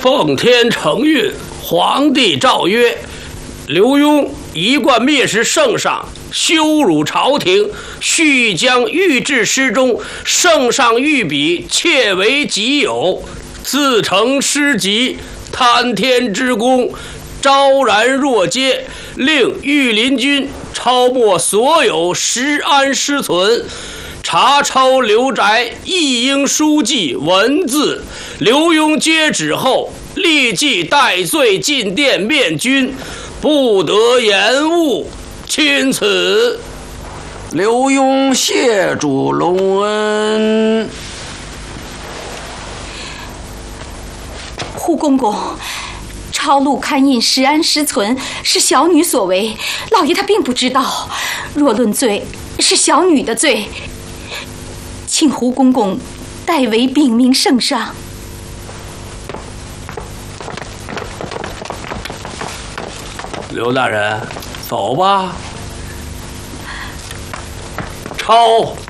奉天承运，皇帝诏曰：刘墉一贯蔑视圣上，羞辱朝廷，续将御制诗中圣上御笔窃为己有，自成诗集，贪天之功，昭然若揭，令御林军抄没所有石安诗存，查抄刘宅一应书记文字。刘墉接旨后，立即戴罪进殿面君，不得延误。钦此。 刘墉谢主隆恩。 胡公公，抄录刊印石安诗存是小女所为，老爷他并不知道。若论罪，是小女的罪，请胡公公代为禀明圣上。 刘大人，走吧。抄。